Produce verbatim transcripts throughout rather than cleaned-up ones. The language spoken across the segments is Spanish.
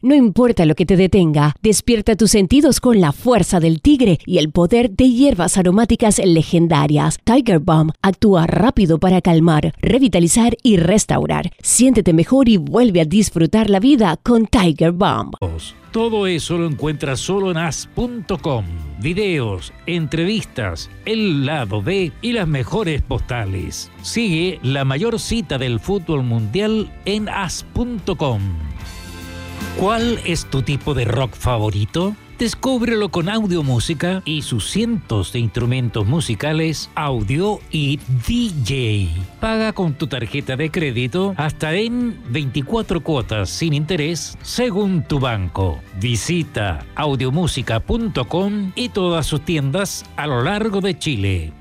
No importa lo que te detenga, despierta tus sentidos con la fuerza del tigre y el poder de hierbas aromáticas legendarias. Tiger Balm actúa rápido para calmar, revitalizar y restaurar. Siéntete mejor y vuelve a disfrutar la vida con Tiger Balm. Todo eso lo encuentras solo en as punto com. Videos, entrevistas, el lado B y las mejores postales. Sigue la mayor cita del fútbol mundial en as punto com. ¿Cuál es tu tipo de rock favorito? Descúbrelo con Audio Música y sus cientos de instrumentos musicales, audio y D J. Paga con tu tarjeta de crédito hasta en veinticuatro cuotas sin interés según tu banco. Visita audio música punto com y todas sus tiendas a lo largo de Chile.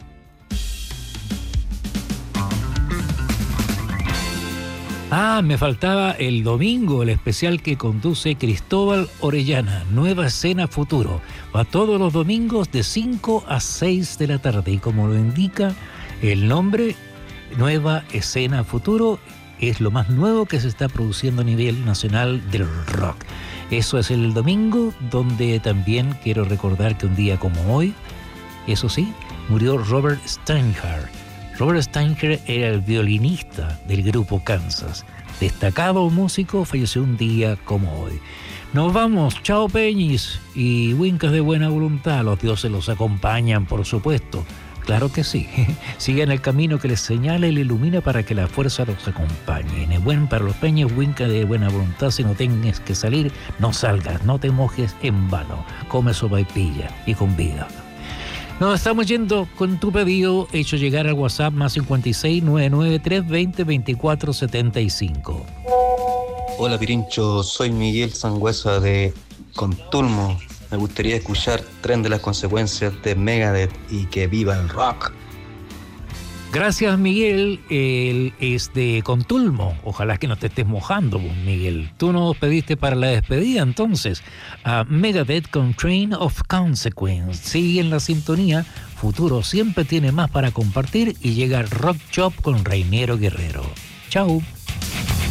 Ah, me faltaba el domingo, el especial que conduce Cristóbal Orellana, Nueva Escena Futuro. Va todos los domingos de cinco a seis de la tarde. Y como lo indica el nombre, Nueva Escena Futuro es lo más nuevo que se está produciendo a nivel nacional del rock. Eso es el domingo, donde también quiero recordar que un día como hoy, eso sí, murió Robert Steinhardt. Robert Steinhardt era el violinista del grupo Kansas. Destacado músico, falleció un día como hoy. Nos vamos, chao Peñis y Wincas de buena voluntad. Los dioses los acompañan, por supuesto. Claro que sí. Sigan el camino que les señala y les ilumina para que la fuerza los acompañe. En el buen para los Peñas, Wincas de buena voluntad. Si no tengas que salir, no salgas, no te mojes en vano. Come sopaipilla y con vida. Nos estamos yendo con tu pedido hecho llegar al WhatsApp más cincuenta y seis, noventa y nueve, trescientos veinte, veinticuatro setenta y cinco. Hola Pirincho, soy Miguel Sangüesa de Contulmo. Me gustaría escuchar Tren de las Consecuencias de Megadeth y que viva el rock. Gracias Miguel, él es de Contulmo. Ojalá que no te estés mojando, Miguel. Tú nos pediste para la despedida entonces a Megadeth con Train of Consequence. Sigue en la sintonía, futuro siempre tiene más para compartir y llega Rock Shop con Reiniero Guerrero. Chao.